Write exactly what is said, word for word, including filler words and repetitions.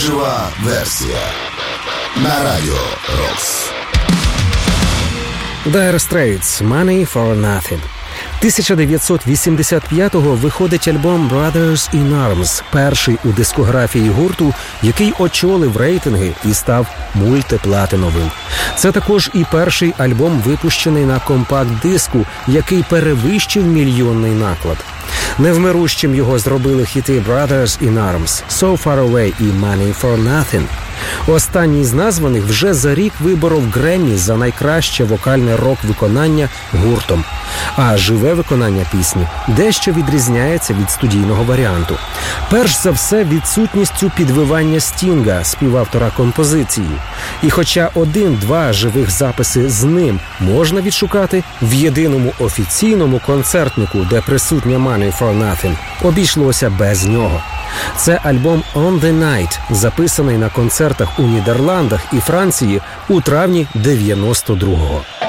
Жива версія на Радіо Рокс. Dire Straits «Money for Nothing». тисяча дев'ятсот вісімдесят п'ятого виходить альбом «Brothers in Arms», перший у дискографії гурту, який очолив рейтинги і став мультиплатиновим. Це також і перший альбом, випущений на компакт-диску, який перевищив мільйонний наклад. Невмирущим його зробили хіти «Brothers in Arms», «So Far Away» і «Money for Nothing». Останній з названих вже за рік виборов Греммі за найкраще вокальне рок-виконання гуртом. А живе виконання пісні дещо відрізняється від студійного варіанту. Перш за все, відсутністю підвивання Стінга, співавтора композиції. І хоча один-два живих записи з ним можна відшукати, в єдиному офіційному концертнику, де присутня «Money for Nothing», обійшлося без нього. Це альбом «On the Night», записаний на концертах у Нідерландах і Франції у травні дев'яносто другого.